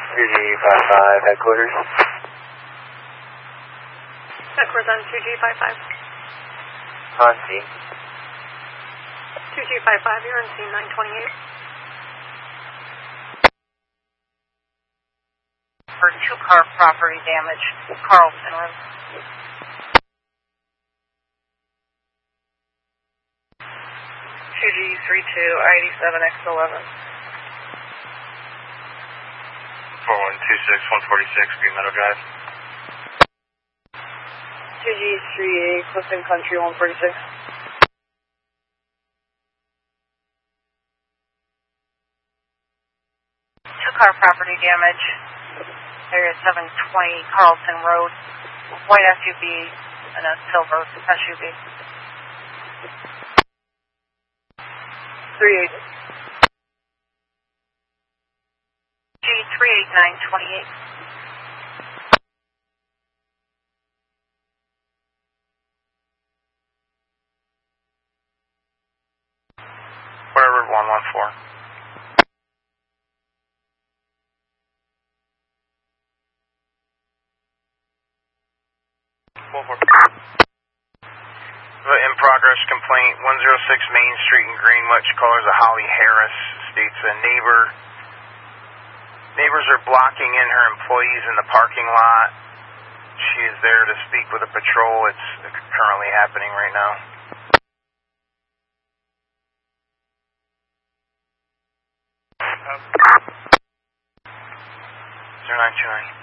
2G55 headquarters. Headquarters on 2G55. On scene. 2G55, you're on scene 928. For 2-car property damage, Carlson Road. 2G32, I-87X11. 4126, 146, Green Meadow Drive. 2G38, Clifton Country 146. 2-car property damage, area 720 Carlson Road, white SUV and a silver SUV. 38. G38928. Whatever, 114. In progress complaint, 106 Main Street in Greenwich, callers of Holly Harris, states a neighbors are blocking in her employees in the parking lot. She is there to speak with a patrol. It's currently happening right now. 0929.